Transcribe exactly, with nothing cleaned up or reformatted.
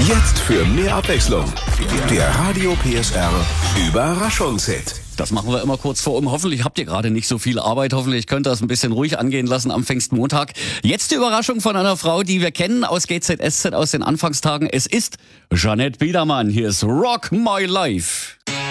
Jetzt für mehr Abwechslung. Der Radio P S R Überraschungshit. Das machen wir immer kurz vor um. Hoffentlich habt ihr gerade nicht so viel Arbeit. Hoffentlich könnt ihr das ein bisschen ruhig angehen lassen am Pfingstmontag. Jetzt die Überraschung von einer Frau, die wir kennen aus G Z S Z aus den Anfangstagen. Es ist Jeanette Biedermann. Hier ist Rock My Life.